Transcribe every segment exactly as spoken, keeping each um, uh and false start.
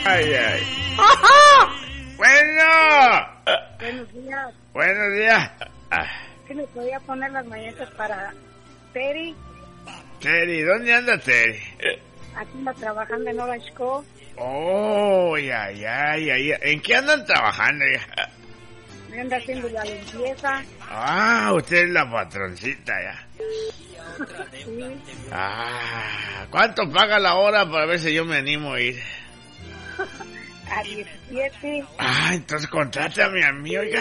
Ay, ay. ¡Ajá! Bueno. Buenos días. Buenos días. ¿Sí me podía poner las mañanitas para Terry? Terry, ¿dónde anda Terry? Aquí anda trabajando en Orange Co. Oh, ya, ya, ya, ya. ¿En qué andan trabajando? Ya? Me anda haciendo la limpieza. Ah, usted es la patroncita ya. Sí. Ah, ¿cuánto paga la hora para ver si yo me animo a ir? A diecisiete. Ah, entonces contrátame a mí, oiga.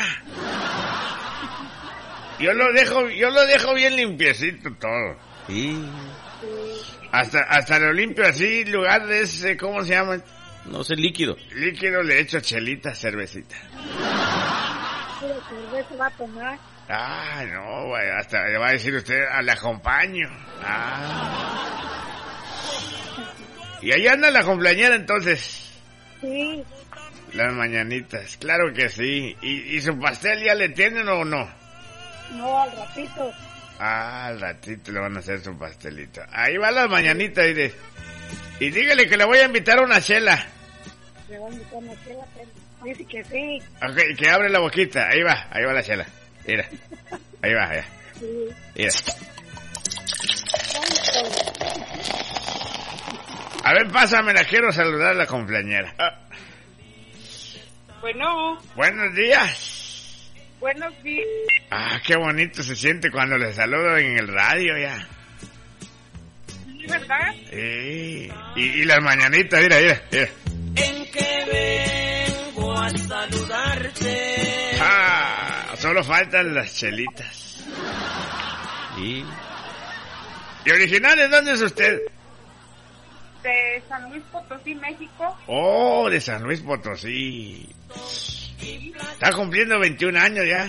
Yo lo dejo, yo lo dejo bien limpiecito todo. Sí. Sí. Hasta, hasta lo limpio así, en lugar de ese, ¿cómo se llama? No sé, líquido. Líquido le echo chelita, cervecita. ¿Qué cerveza va a tomar? Ah, no, güey, hasta le va a decir usted, ah, le acompaño. Ah. Y ahí anda la cumpleañera entonces. Sí. Las mañanitas, claro que sí. ¿Y, y su pastel ya le tienen o no? No, al ratito. Ah, al ratito le van a hacer su pastelito. Ahí va las mañanitas, mire. Y dígale que le voy a invitar a una chela. Le voy a invitar una chela, pero dice que sí. Ok, que abre la boquita. Ahí va, ahí va la chela. Mira, ahí va, allá. Sí. Mira. A ver, pásamela, quiero saludar a la cumpleañera. Ah. Bueno. Buenos días. Buenos días. Ah, qué bonito se siente cuando le saludo en el radio ya. ¿Sí, verdad? Sí. Y, y las mañanitas, mira, mira, mira. En que vengo a saludarte. Ah, solo faltan las chelitas. Sí. ¿Y originales dónde es usted? De San Luis Potosí, México. Oh, de San Luis Potosí. Está cumpliendo veintiún años ya.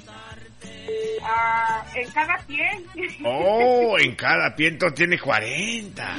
Ah, en cada pie. Oh, en cada piento tiene cuarenta.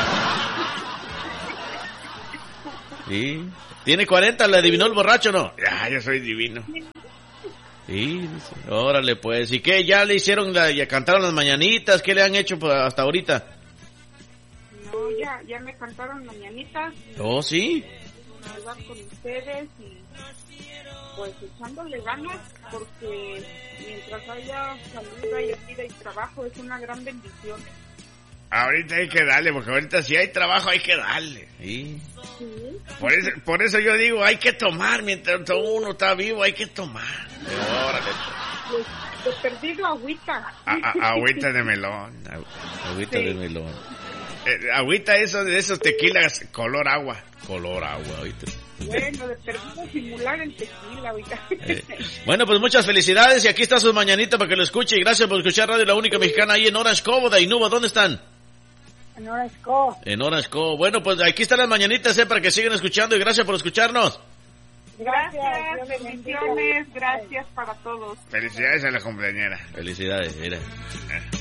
Sí. ¿Tiene cuarenta? ¿Le adivinó el borracho no? Ya, yo soy divino. Sí, órale pues. ¿Y qué? ¿Ya le hicieron, la, ya cantaron las mañanitas? ¿Qué le han hecho pues, hasta ahorita? No, ya, ya me cantaron mañanitas. Oh, sí. Hablar con ustedes y pues echándole ganas porque mientras haya salud, haya vida y trabajo es una gran bendición. Ahorita hay que darle, porque ahorita si hay trabajo hay que darle. Sí. Sí. Por eso, por eso yo digo, hay que tomar, mientras uno está vivo hay que tomar. Órale. Pues, de perdido agüita. A, a, agüita de melón. Agüita Sí. de melón. Eh, agüita eso de esos tequilas color agua. Color agua, ahorita. Bueno, de perdido simular el tequila, oiga. Eh, Bueno, pues muchas felicidades y aquí está su mañanita para que lo escuche y gracias por escuchar Radio La Única Mexicana ahí en Orange Co, Dainuba, ¿dónde están? En Orange Co. En Orange Co. Bueno, pues aquí están las mañanitas, eh, para que sigan escuchando y gracias por escucharnos. Gracias, Dios les bendiga. bendiciones, gracias para todos. Felicidades a la cumpleañera. Felicidades, mira. Eh.